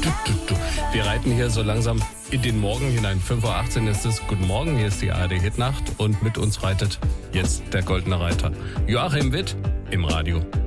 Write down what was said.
Wir reiten hier so langsam in den Morgen hinein. 5.18 Uhr ist es. Guten Morgen, hier ist die ARD Hitnacht und mit uns reitet jetzt der Goldene Reiter. Joachim Witt im Radio.